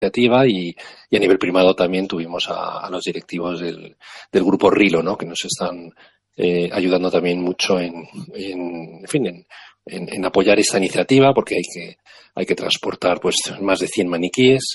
iniciativa y a nivel primado también tuvimos a los directivos del grupo Rilo, ¿no? Que nos están ayudando también mucho en apoyar esta iniciativa, porque hay que transportar pues más de 100 maniquíes.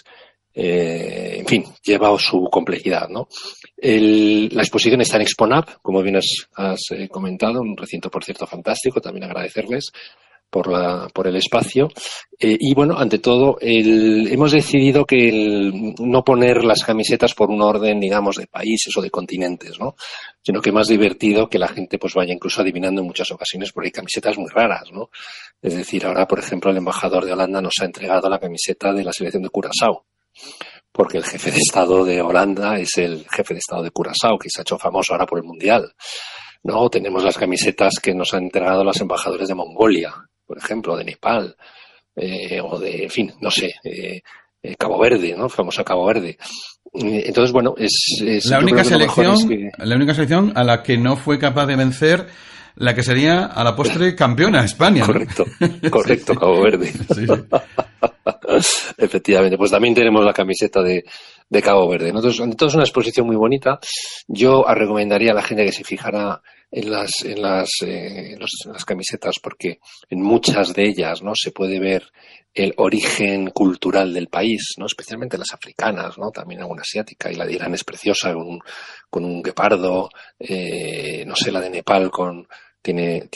En fin, lleva su complejidad, ¿no? La exposición está en Exponab, como bien has comentado, un recinto, por cierto, fantástico. También agradecerles por el espacio. Y bueno, ante todo, hemos decidido que no poner las camisetas por un orden, digamos, de países o de continentes, ¿no? Sino que más divertido que la gente pues vaya incluso adivinando en muchas ocasiones, porque hay camisetas muy raras, ¿no? Es decir, ahora, por ejemplo, el embajador de Holanda nos ha entregado la camiseta de la selección de Curazao, porque el jefe de Estado de Holanda es el jefe de Estado de Curazao, que se ha hecho famoso ahora por el Mundial, ¿no? Tenemos las camisetas que nos han entregado los embajadores de Mongolia, por ejemplo, de Nepal, o de, en fin, no sé, Cabo Verde, ¿no? Famosa Cabo Verde. Entonces, bueno, es la única selección a la que no fue capaz de vencer la que sería a la postre campeona, España, ¿no? Correcto, sí. Cabo Verde. Sí. Efectivamente, pues también tenemos la camiseta de Cabo Verde. Entonces es una exposición muy bonita. Yo recomendaría a la gente que se fijara en las camisetas, porque en muchas de ellas, ¿no?, se puede ver el origen cultural del país, ¿no?, especialmente las africanas, ¿no?, también alguna asiática, y la de Irán es preciosa con un guepardo, no sé, la de Nepal tiene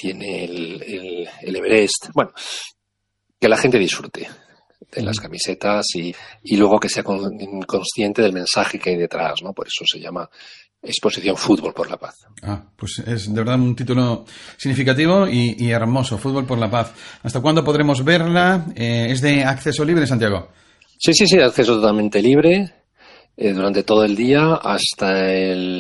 el Everest. Bueno, que la gente disfrute de las camisetas y luego que sea consciente del mensaje que hay detrás, ¿no? Por eso se llama Exposición Fútbol por la Paz. Pues es de verdad un título significativo y hermoso, Fútbol por la Paz. ¿Hasta cuándo podremos verla? ¿Es de acceso libre, Santiago? Sí, de acceso totalmente libre, durante todo el día hasta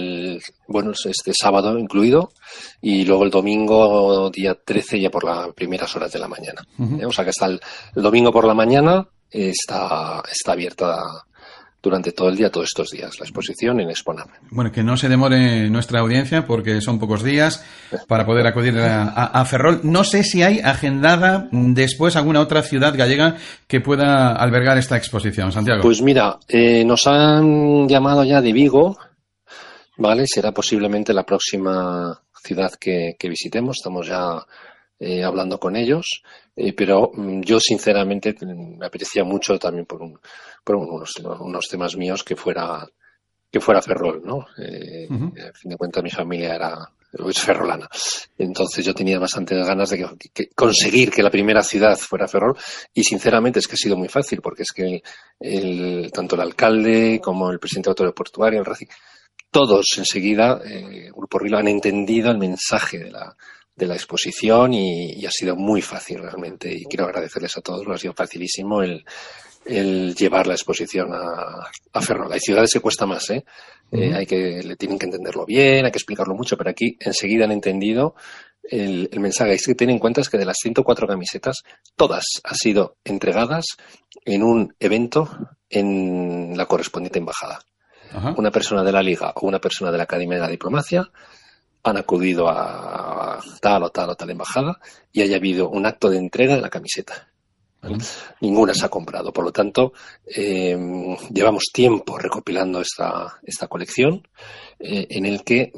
este sábado incluido, y luego el domingo, día 13, ya por las primeras horas de la mañana. Uh-huh. O sea que hasta el domingo por la mañana está abierta durante todo el día, todos estos días, la exposición en Exponab. Bueno, que no se demore nuestra audiencia, porque son pocos días para poder acudir a Ferrol. No sé si hay agendada después alguna otra ciudad gallega que pueda albergar esta exposición, Santiago. Pues mira, nos han llamado ya de Vigo, ¿vale? Será posiblemente la próxima ciudad que visitemos. Estamos ya hablando con ellos, pero yo sinceramente me apetecía mucho también por unos temas míos que fuera Ferrol, ¿no? Uh-huh. A fin de cuentas mi familia es ferrolana, entonces yo tenía bastantes ganas de que conseguir que la primera ciudad fuera Ferrol, y sinceramente es que ha sido muy fácil, porque es que tanto el alcalde como el presidente aeroportuario, el Racing, todos enseguida, Grupo Rilo, han entendido el mensaje de la exposición y ha sido muy fácil realmente, y quiero agradecerles a todos, ha sido facilísimo el llevar la exposición a Ferrol. Hay ciudades que cuesta más, ¿eh? Uh-huh. Le tienen que entenderlo bien, hay que explicarlo mucho, pero aquí enseguida han entendido el mensaje. Hay que tener en cuenta es que de las 104 camisetas, todas han sido entregadas en un evento en la correspondiente embajada. Uh-huh. Una persona de la Liga o una persona de la Academia de la Diplomacia han acudido a tal o tal embajada y haya habido un acto de entrega de la camiseta. ¿Vale? Ninguna se ha comprado. Por lo tanto, llevamos tiempo recopilando esta colección, en el que,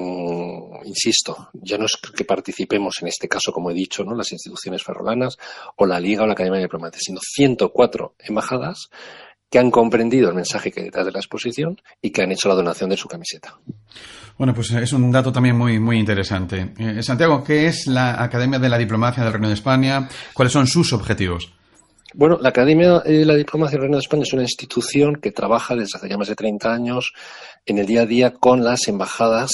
insisto, ya no es que participemos en este caso, como he dicho, ¿no?, las instituciones ferrolanas o la Liga o la Academia de Diplomacia, sino 104 embajadas que han comprendido el mensaje que hay detrás de la exposición y que han hecho la donación de su camiseta. Bueno, pues es un dato también muy, muy interesante. Santiago, ¿qué es la Academia de la Diplomacia del Reino de España? ¿Cuáles son sus objetivos? Bueno, la Academia de la Diplomacia del Reino de España es una institución que trabaja desde hace ya más de 30 años en el día a día con las embajadas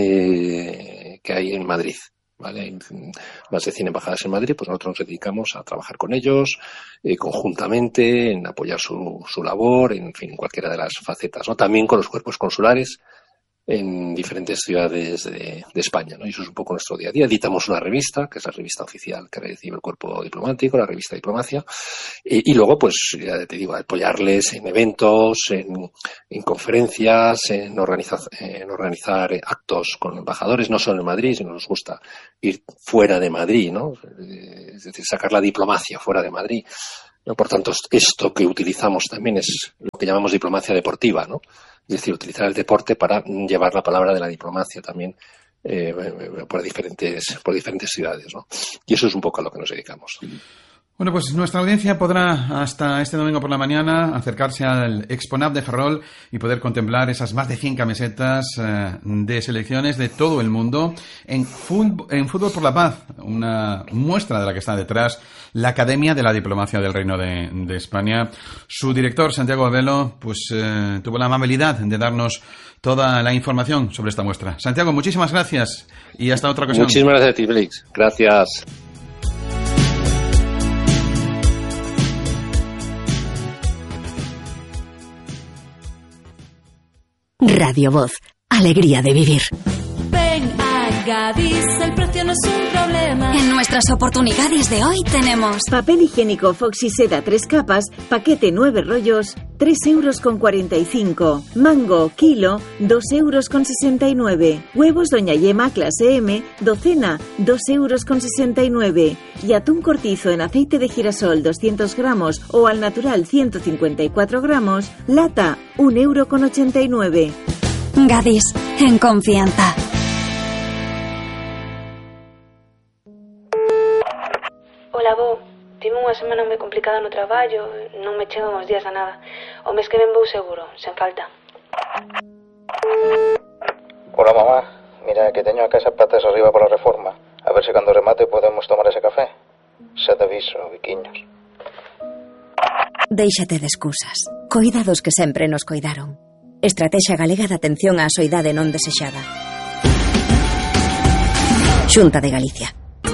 que hay en Madrid. ¿Vale? Hay más de 100 embajadas en Madrid, pues nosotros nos dedicamos a trabajar con ellos conjuntamente, en apoyar su labor, en fin, en cualquiera de las facetas, ¿no? También con los cuerpos consulares en diferentes ciudades de España, ¿no? Y eso es un poco nuestro día a día. Editamos una revista, que es la revista oficial que recibe el cuerpo diplomático, la revista Diplomacia, y luego, pues, ya te digo, apoyarles en eventos, en conferencias, en organizar actos con embajadores, no solo en Madrid, sino nos gusta ir fuera de Madrid, ¿no? Es decir, sacar la diplomacia fuera de Madrid. ¿no? Por tanto, esto que utilizamos también es lo que llamamos diplomacia deportiva, ¿no? Es decir, utilizar el deporte para llevar la palabra de la diplomacia también por diferentes ciudades, ¿no? Y eso es un poco a lo que nos dedicamos. Bueno, pues nuestra audiencia podrá hasta este domingo por la mañana acercarse al Exponab de Ferrol y poder contemplar esas más de 100 camisetas de selecciones de todo el mundo en Fútbol por la Paz, una muestra de la que está detrás la Academia de la Diplomacia del Reino de España. Su director, Santiago Abelo, pues tuvo la amabilidad de darnos toda la información sobre esta muestra. Santiago, muchísimas gracias y hasta otra ocasión. Muchísimas gracias a ti, Félix. Gracias. Radio Voz, alegría de vivir. Ven a Gadis, el precio no es un problema. En nuestras oportunidades de hoy tenemos papel higiénico Foxy Seda 3 capas, paquete 9 rollos, 3,45 €. Mango, kilo, 2,69 €. Huevos Doña Yema clase M, docena, 2,69 €. Y atún cortizo en aceite de girasol 200 gramos o al natural 154 gramos, lata, 1,89 €. Gadis, en confianza. Ola, bo, tive unha semana moi complicada no traballo, non me chegan os días a nada. O mes que ven vou seguro, sen falta. Hola, mamá. Mira, que teño a casa patas arriba pola reforma. A ver se cando remate podemos tomar ese café. Xa te aviso, biquiños. Déixate de excusas. Coida dos que sempre nos coidaron. Estrategia Galega de Atención á Soidade Non Desexada. Xunta de Galicia.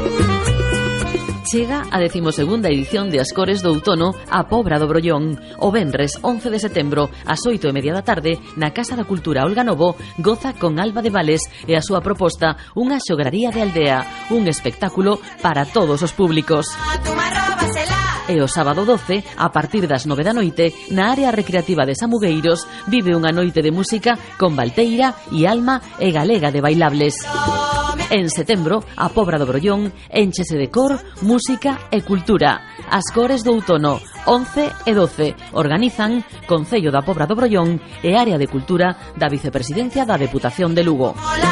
Chega a 12ª edición de Ascores do Outono a Pobra do Brollón. O venres 11 de setembro ás 8:30 da tarde na Casa da Cultura Olga Novo goza con Alba de Vales e a súa proposta unha xograría de aldea, un espectáculo para todos os públicos. E o sábado 12, a partir das 9 da noite, na área recreativa de Samugueiros, vive unha noite de música con Valteira e Alma e Galega de Bailables. En setembro, a Pobra do Brollón enchese de cor, música e cultura. As Cores do Outono, 11 e 12, organizan Concello da Pobra do Brollón e Área de Cultura da Vicepresidencia da Deputación de Lugo.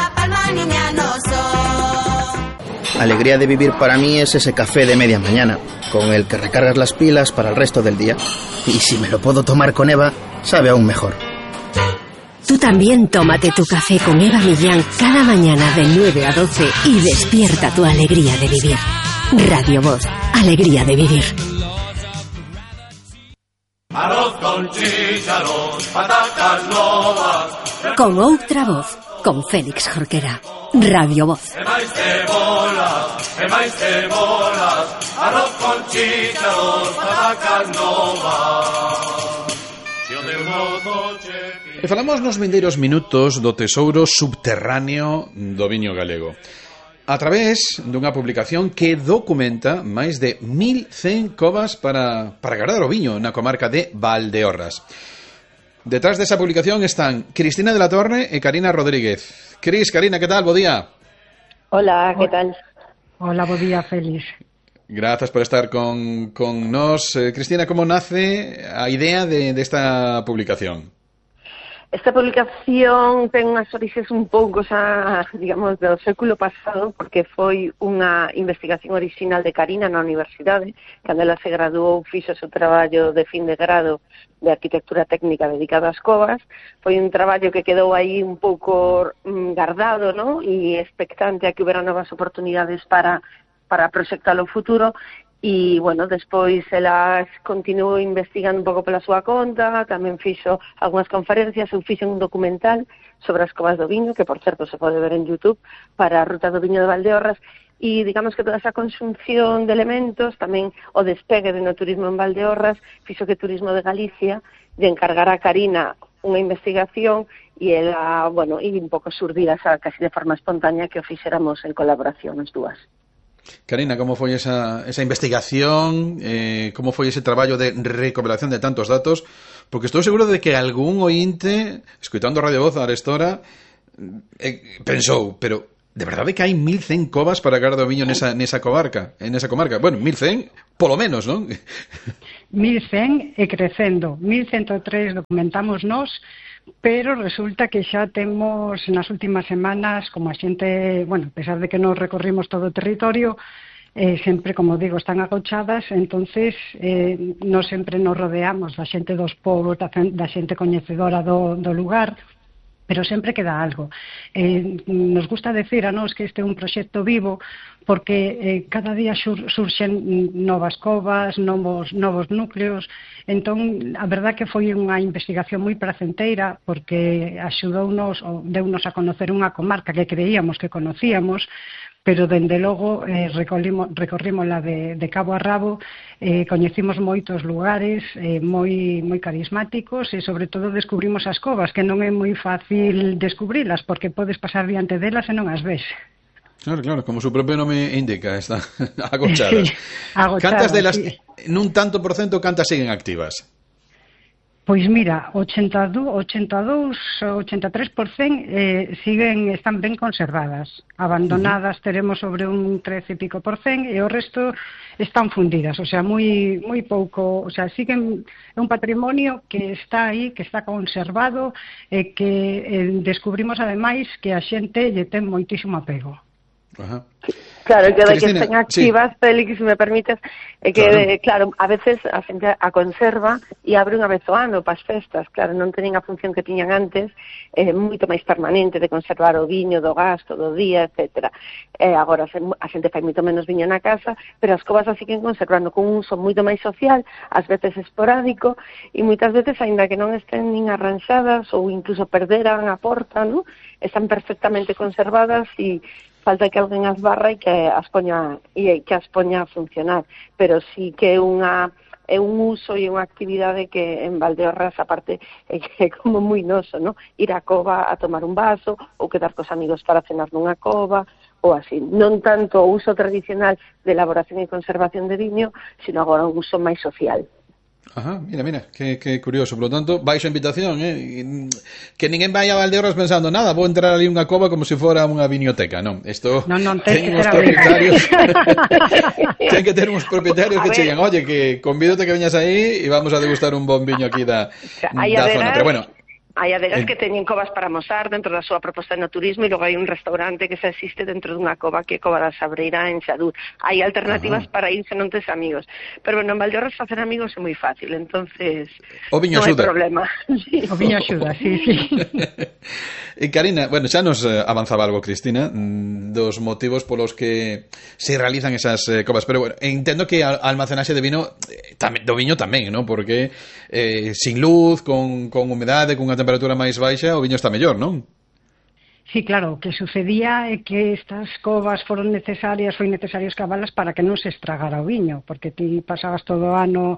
Alegría de vivir para mí es ese café de media mañana, con el que recargas las pilas para el resto del día. Y si me lo puedo tomar con Eva, sabe aún mejor. Tú también tómate tu café con Eva Millán cada mañana de 9 a 12 y despierta tu alegría de vivir. Radio Voz, alegría de vivir. Arroz con chícharos, patatas novas. Con outra voz, con Félix Jorquera. Radio Voz. E máis cebolas, arroz con chícharos, patatas novas. E falamos nos vindeiros minutos do tesouro subterráneo do viño galego a través dunha publicación que documenta máis de 1100 covas para gardar o viño na comarca de Valdeorras. Detrás desa publicación están Cristina de la Torre e Karina Rodríguez. Karina, que tal? Bo día. Hola, que tal? Hola, bo día, Félix. Grazas por estar con nós. Cristina, como nace a idea de esta publicación? Esta publicación ten unhas orixes un pouco xa, digamos, do século pasado, porque foi unha investigación orixinal de Karina na universidade, cando ela se graduou, fixo o seu traballo de fin de grado de arquitectura técnica dedicado ás covas. Foi un traballo que quedou aí un pouco guardado, ¿no? E expectante a que houbera novas oportunidades para proxectar o futuro. E, bueno, despois ela continuou investigando un pouco pola súa conta, tamén fixo algunhas conferencias, eu fixo un documental sobre as covas do viño, que, por certo, se pode ver en YouTube, para a Ruta do Viño de Valdeorras, e, digamos que toda esa conxunción de elementos, tamén o despegue de no turismo en Valdeorras, fixo que Turismo de Galicia lle encargara a Karina unha investigación e ela, bueno, e un pouco xurdira casi de forma espontánea que o fixéramos en colaboración as dúas. Karina, como foi esa investigación, como foi ese traballo de recopilación de tantos datos? Porque estou seguro de que algún ointe, escoitando Radio Voz a arestora, pensou, pero De verdade que hai 1100 covas para garda do viño nesa comarca? Bueno, 1100, polo menos, non? 1100 e crecendo. 1103 documentamos nós, pero resulta que xa temos nas últimas semanas, como a xente, bueno, a pesar de que non recorrimos todo o territorio, sempre, como digo, están agochadas, entonces non sempre nos rodeamos da xente dos povos, da xente coñecedora do lugar, pero sempre queda algo. Nos gusta decir a nós que este é un proxecto vivo porque cada día surxen novas covas, novos núcleos. Entón, a verdad que foi unha investigación moi placenteira porque axudounos, ou deunos a conocer unha comarca que creíamos que conocíamos, pero dende logo recorrímola de cabo a rabo, coñecimos moitos lugares moi carismáticos e sobre todo descubrimos as covas, que non é moi fácil descubrilas porque podes pasar diante delas e non as ves. Claro, como su propio nome indica, están agochadas. Sí, agochadas. Cantas delas, sí. nun tanto por cento, cantas siguen activas? Pois mira, 82, 83% están ben conservadas. Abandonadas teremos sobre un 13 e pico por cent e o resto están fundidas, o sea, moi pouco, o sea, siguen, é un patrimonio que está aí, que está conservado e que descubrimos ademais que a xente lle ten moitísimo apego. Ajá. Claro, que de que Cristina, estén activas, sí. Félix, se me permites, é que, claro, a veces a xente a conserva e abre unha vez o ano para as festas, claro, non teñen a función que tiñan antes, moito máis permanente de conservar o viño do gasto, do día, etc. Agora a xente fai moito menos viño na casa, pero as covas as siguen conservando con un uso moito máis social, ás veces esporádico, e moitas veces, aínda que non estén nin arranxadas ou incluso perderan a porta, ¿no? Están perfectamente conservadas e falta que alguén as barra e que as poña a funcionar, pero sí que é un uso e unha actividade que en Valdeorras aparte é como moi noso, ¿no? Ir á cova a tomar un vaso ou quedar cos amigos para cenar nunha cova ou así, non tanto o uso tradicional de elaboración e conservación de viño, sino agora un uso máis social. Ajá, mira, que curioso. Por lo tanto, baixo invitación, que ninguén vai a Valdeorras pensando nada, vou entrar ali unha cova como se fora unha viñoteca, non. Isto ten uns propietarios. Ten que ter uns propietarios que cheguen, oye, que convídote que veñas aí e vamos a degustar un bon viño aquí da zona. Pero bueno, hai adegas que teñen covas para mosar dentro da súa proposta no turismo e logo hai un restaurante que xa existe dentro dunha cova que é Cova da Sabreira en Xadú. Hai alternativas para ir se non tes amigos. Pero bueno, en Valdeorras facer amigos é moi fácil, entonces o viño non axuda. hai problema. Sí. O viño axuda, sí. E Karina, bueno, xa nos avanzaba algo Cristina dos motivos polos que se realizan esas covas, pero bueno, entendo que a almacenaxe de vino do viño tamén, ¿no? Porque sin luz, con humedade, con unha temperatura máis baixa, o viño está mellor, non? Sí, claro, o que sucedía é que estas covas foi necesario escavalas para que non se estragara o viño, porque ti pasabas todo o ano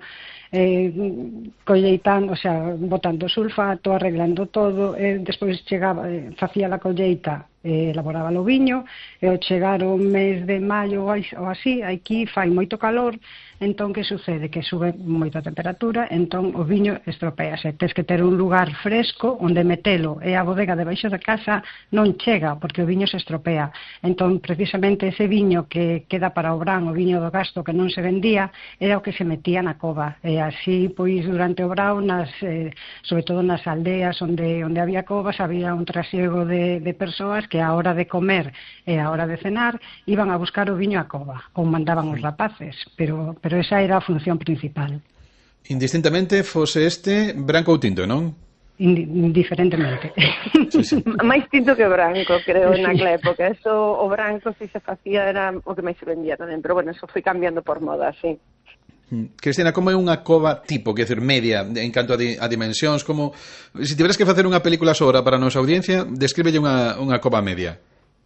colleitando, o sea, botando sulfato, arreglando todo, despois chegaba, facía a colleita, elaboraba o viño, e ao chegar o mes de maio ou así, aquí fai moito calor, entón que sucede? Que sube moito a temperatura, entón o viño estropease. Tens que ter un lugar fresco onde metelo, e a bodega debaixo da casa non chega, porque o viño se estropea. Entón, precisamente ese viño que queda para o verán, o viño do gasto que non se vendía, era o que se metía na cova. E así, pois, durante o verán, sobre todo nas aldeas onde había covas, había un trasiego de persoas que a hora de comer e a hora de cenar iban a buscar o viño á cova, ou mandaban os rapaces, pero esa era a función principal. Indistintamente fose este branco ou tinto, non? Indiferentemente. Sí. Máis tinto que branco, creo, naquela época. Eso, o branco, si se facía, era o que máis se vendía tamén, pero bueno, eso foi cambiando por moda, sí. Cristina, como é unha cova tipo, que decir, media, en canto a dimensións, como se tiveras que facer unha película sobre para a nosa audiencia, descríbelle unha cova media.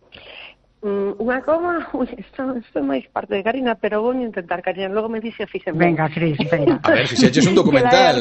Unha cova, isto é máis parte de Karina, pero vou intentar, Karina, logo me dixe fixen. Venga, Cris, venga. A ver, fixeches un documental,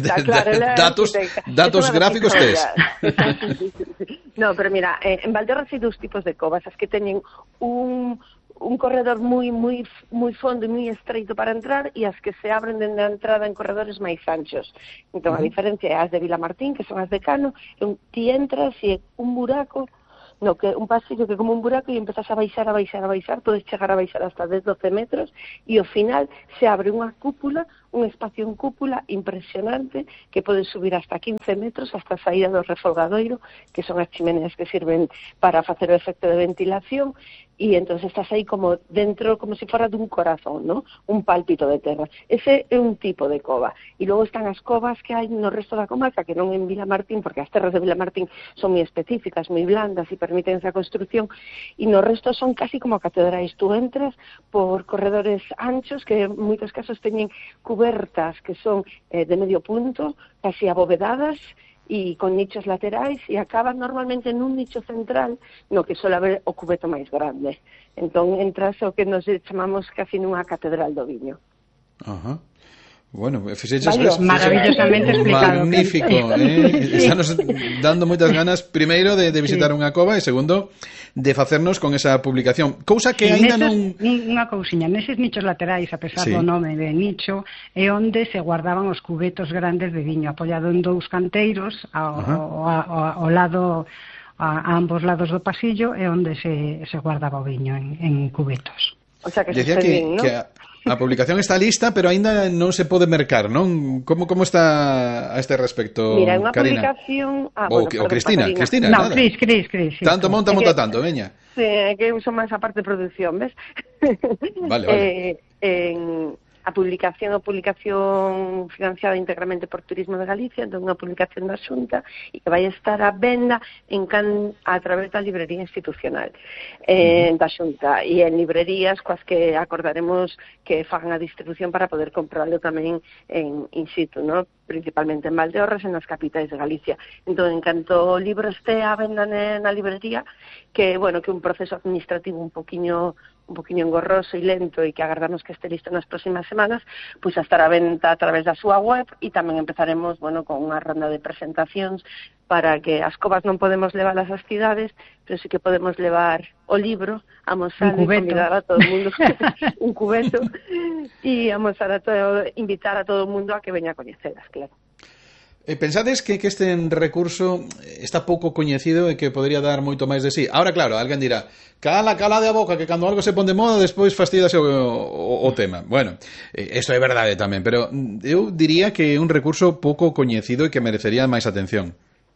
datos gráficos tes. No, pero mira, en Valdeorras hai dous tipos de covas, as que teñen un corredor moi fondo e moi estreito para entrar e as que se abren dende a entrada en corredores máis anchos. Entón, a diferencia é as de Vilamartín, que son as de Cano, ti entras e un buraco no que un pasillo que como un buraco e empezas a baixar, podes chegar a baixar hasta 10-12 metros e ao final se abre unha cúpula, un espacio en cúpula impresionante que podes subir hasta 15 metros hasta a saída do refolgadoiro, que son as chimeneas que sirven para facer o efecto de ventilación, e entón estás aí como dentro, como se fora dun corazón, ¿no? Un pálpito de terra. Ese é un tipo de cova. E logo están as covas que hai no resto da comarca, que non en Vilamartín, porque as terras de Vilamartín son moi específicas, moi blandas e permiten esa construción, e no resto son casi como catedrais. Tú entras por corredores anchos que en moitos casos teñen cubertas que son de medio punto, casi abovedadas, e con nichos laterais, e acaban normalmente nun nicho central no que suele haber o cubeto máis grande. Entón entras o que nos chamamos casi nunha catedral do viño. Ajá. Bueno, fixeches maravillosamente explicado. Magnífico, Estamos dando moitas ganas, primeiro, de visitar unha cova e segundo, de facernos con esa publicación. Cousa que aínda non... Unha cousiña, neses nichos laterais, a pesar do nome de nicho, é onde se guardaban os cubetos grandes de viño, apoiado en dous canteiros ao lado, a ambos lados do pasillo, é onde se guardaba o viño en cubetos. O sea que decía que a publicación está lista, pero aínda non se pode mercar, non? Como está a este respecto, Mira, unha Karina? Publicación... o Cristina. No, Cris. Sí, tanto monta tanto, veña. Sí, que uso máis a parte de produción, ves? Vale. A publicación financiada íntegramente por Turismo de Galicia, entón unha publicación da Xunta e que vai estar a venda a través da librería institucional da Xunta e en librerías coas que acordaremos que fagan a distribución para poder comprarlo tamén in situ, ¿no? Principalmente en Valdeorras e nas capitais de Galicia. Entón, en canto o libro este a venda na librería, que un proceso administrativo un poquinho engorroso e lento e que agardamos que este listo nas próximas semanas, pois a estar a venta a través da súa web e tamén empezaremos, con unha ronda de presentacións para que as covas non podemos leválas ás cidades, pero sí que podemos levar o libro, amosar e convidar a todo o mundo un cubeto e amosar invitar a todo o mundo a que veña a coñecelas, claro. Pensades que este recurso está pouco coñecido e que podría dar moito máis de sí? Ahora, claro, alguén dirá, cala de a boca, que cando algo se pon de moda, despois fastidiase o tema. Bueno, isto é verdade tamén, pero eu diría que é un recurso pouco coñecido e que merecería máis atención.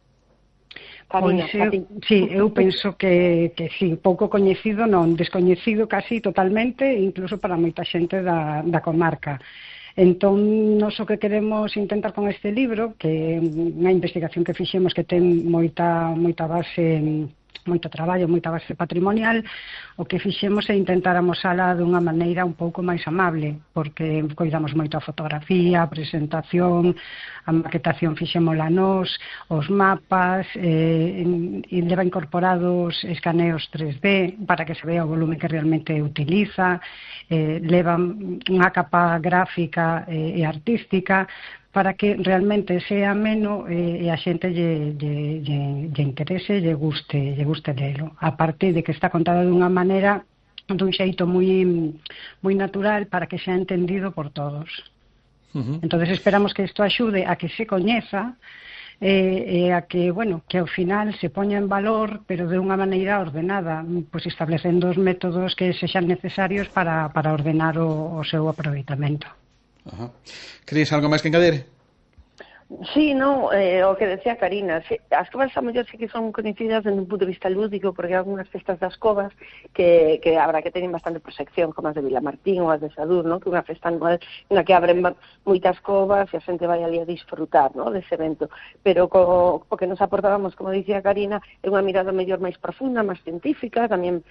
Eu penso que sí, pouco coñecido, non, descoñecido casi totalmente, incluso para moita xente da comarca. Entón, nós o que queremos intentar con este libro, que é unha investigación que fixemos que ten moita base, moito traballo, moita base patrimonial, o que fixemos é intentar amosala dunha maneira un pouco máis amable, porque coidamos moito a fotografía, a presentación, a maquetación fixémola nós, os mapas, e leva incorporados escaneos 3D para que se vea o volume que realmente utiliza, leva unha capa gráfica e artística para que realmente sea ameno e a xente lle interese, lle guste lelo. A parte de que está contado dunha maneira, dun xeito moi natural para que sea entendido por todos. Entonces esperamos que isto axude a que se coñeza e a que, que ao final se poña en valor, pero de unha maneira ordenada, pois establecendo os métodos que sexan necesarios para ordenar o seu aproveitamento. Cris, algo máis que engadir? Sí, o que decía Karina, as covas a mellor sí que son coñecidas desde un punto de vista lúdico, porque hai algunhas festas das covas que habrá que tener bastante proxección, como as de Vilamartín ou as de Sadur, que unha festa anual na que abren moitas covas e a xente vai ali a disfrutar dese evento, pero o que nos aportábamos, como dicía Karina, é unha mirada mellor máis profunda, máis científica, tamén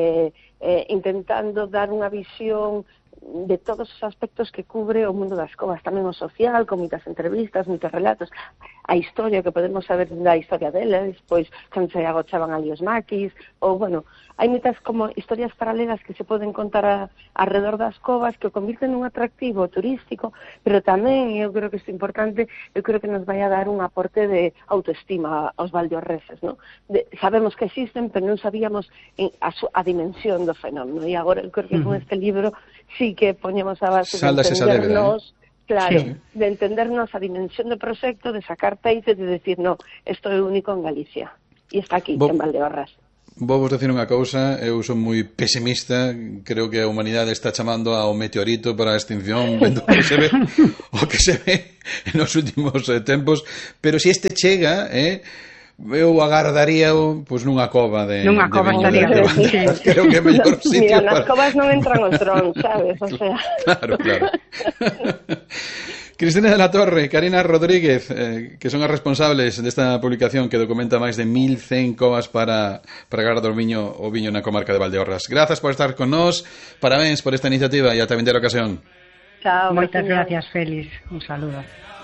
intentando dar unha visión de todos os aspectos que cubre o mundo das covas, tamén o social, con moitas entrevistas, moitos relatos, a historia que podemos saber da historia deles, pois cando se agochaban ali os maquis, ou hai moitas como historias paralelas que se poden contar alrededor das covas que o convirten nun atractivo turístico, pero tamén, eu creo que isto é importante, eu creo que nos vai a dar un aporte de autoestima aos valdeorreses, sabemos que existen, pero non sabíamos a dimensión do fenómeno, e agora eu creo que con este libro sí que poñemos a base de entendernos, de entendernos a dimensión do proxecto, de sacar peito e de decir, isto é único en Galicia, e está aquí, en Valdeorras. vou vos decir unha cousa, eu son moi pesimista, creo que a humanidade está chamando ao meteorito para a extinción, vendo o que se ve nos últimos tempos, pero se este chega, eu agardaría pois nunha cova de estaría ben, creo que é mellor sitio. Mira, nas covas non entran os drones, sabes? O sea. Claro. Cristina de la Torre, Karina Rodríguez, que son as responsables desta publicación que documenta máis de 1100 covas para garda o viño na comarca de Valdeorras. Grazas por estar con nós, parabéns por esta iniciativa e ata vindeira ocasión. Chao. Moitas gracias, Félix. Un saludo.